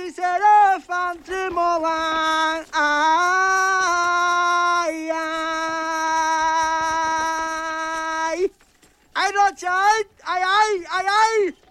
c'est le fan du Moulin. Aïe, aïe. Aïe, aïe, aïe, aïe, aïe.